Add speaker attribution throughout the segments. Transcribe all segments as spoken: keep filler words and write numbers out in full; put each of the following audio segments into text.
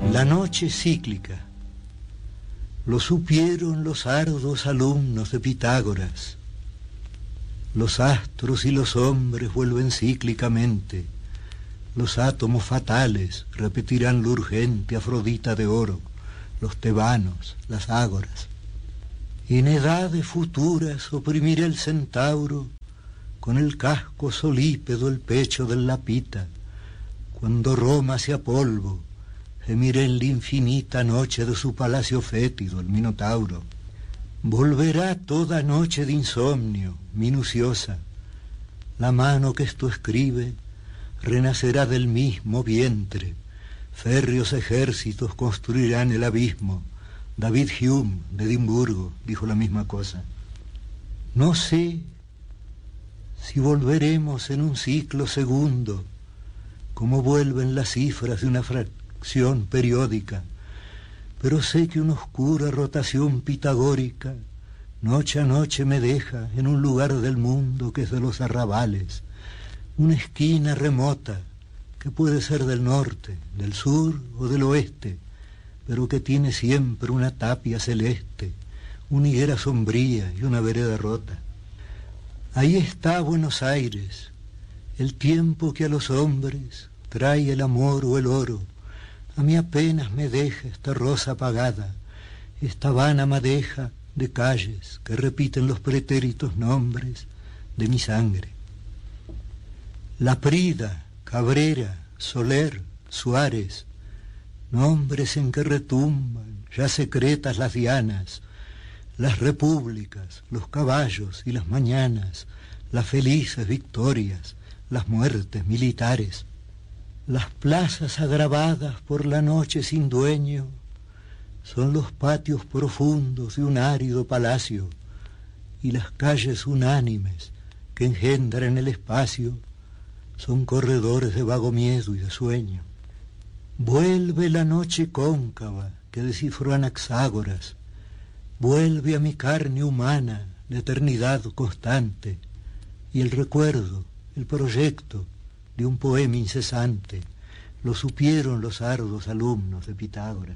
Speaker 1: La noche cíclica. Lo supieron los arduos alumnos de Pitágoras. Los astros y los hombres vuelven cíclicamente. Los átomos fatales repetirán lo urgente Afrodita de oro, los tebanos, las ágoras. En edades futuras oprimirá el centauro con el casco solípedo el pecho del lapita. Cuando Roma sea polvo, gemirá en la infinita noche de su palacio fétido el Minotauro. Volverá toda noche de insomnio, minuciosa. La mano que esto escribe renacerá del mismo vientre. Férreos ejércitos construirán el abismo. David Hume, de Edimburgo, dijo la misma cosa. No sé si volveremos en un ciclo segundo, como vuelven las cifras de una fracción periódica, pero sé que una oscura rotación pitagórica noche a noche me deja en un lugar del mundo que es de los arrabales, una esquina remota que puede ser del norte, del sur o del oeste, pero que tiene siempre una tapia celeste, una higuera sombría y una vereda rota. Ahí está Buenos Aires, el tiempo que a los hombres trae el amor o el oro. A mí apenas me deja esta rosa apagada, esta vana madeja de calles que repiten los pretéritos nombres de mi sangre. Laprida, Cabrera, Soler, Suárez, nombres en que retumban ya secretas las dianas, las repúblicas, los caballos y las mañanas, las felices victorias, las muertes militares, las plazas agravadas por la noche sin dueño, son los patios profundos de un árido palacio, y las calles unánimes que engendran el espacio son corredores de vago miedo y de sueño. Vuelve la noche cóncava que descifró Anaxágoras, vuelve a mi carne humana la eternidad constante y el recuerdo, el proyecto de un poema incesante. Lo supieron los arduos alumnos de Pitágoras.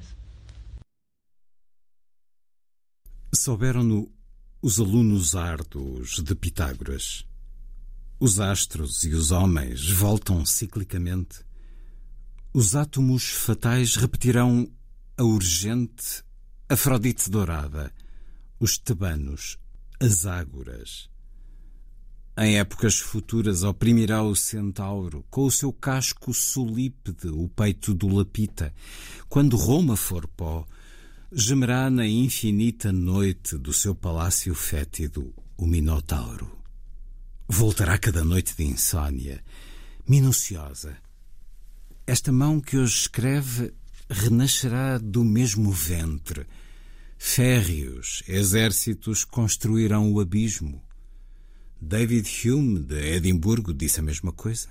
Speaker 2: Souberam-no os alunos árduos de Pitágoras. Os astros e os homens voltam ciclicamente. Os átomos fatais repetirão a urgente Afrodite dourada, os tebanos, as ágoras. Em épocas futuras oprimirá o centauro, com o seu casco solípede o peito do lapita. Quando Roma for pó, gemerá na infinita noite do seu palácio fétido o Minotauro. Voltará cada noite de insônia, minuciosa. Esta mão que hoje escreve renascerá do mesmo ventre. Férreos exércitos construirão o abismo. David Hume, de Edimburgo, disse a mesma coisa.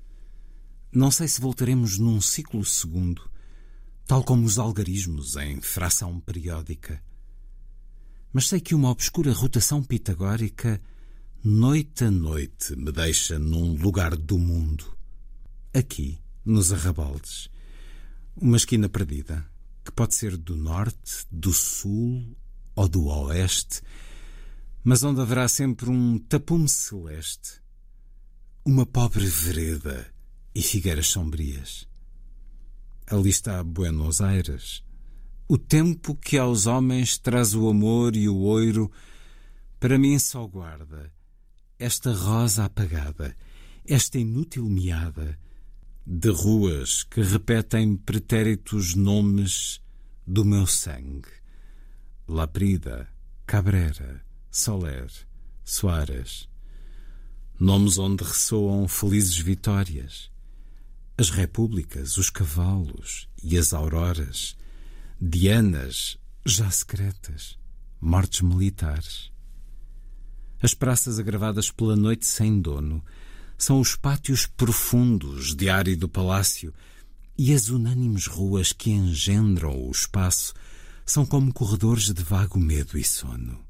Speaker 2: Não sei se voltaremos num ciclo segundo, tal como os algarismos em fração periódica. Mas sei que uma obscura rotação pitagórica, noite a noite, me deixa num lugar do mundo. Aqui, nos arrabaldes, uma esquina perdida, que pode ser do norte, do sul ou do oeste, mas onde haverá sempre um tapume celeste, uma pobre vereda e figueiras sombrias. Ali está Buenos Aires, o tempo que aos homens traz o amor e o ouro, para mim só guarda esta rosa apagada, esta inútil meada de ruas que repetem pretéritos nomes do meu sangue. Laprida, Cabrera, Soler, Suárez. Nomes onde ressoam felizes vitórias. As repúblicas, os cavalos e as auroras. Dianas já secretas, mortes militares. As praças agravadas pela noite sem dono são os pátios profundos de árido palácio, e as unânimes ruas que engendram o espaço são como corredores de vago medo e sono.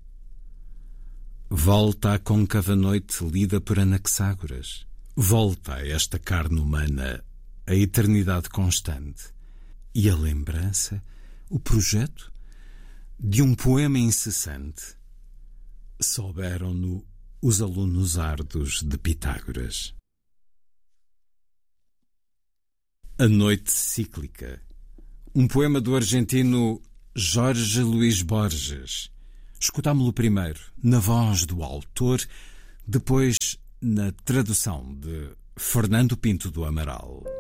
Speaker 2: Volta a côncava noite lida por Anaxágoras. Volta a esta carne humana a eternidade constante. e a lembrança, o projeto de um poema incessante. Souberam-no os alunos árduos de Pitágoras. A Noite Cíclica, um poema do argentino Jorge Luís Borges. Escutámo-lo primeiro na voz do autor, depois na tradução de Fernando Pinto do Amaral.